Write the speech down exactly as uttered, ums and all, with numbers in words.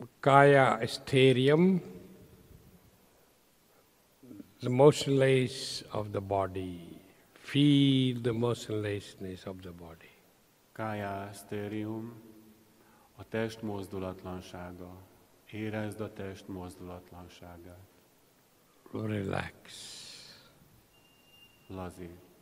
Kaya Stherium, the motionless of the body. Feel the motionlessness of the body. Kaya Stherium, a test mozdulatlansága. Érezd a test mozdulatlanságát. Relax. Lazít.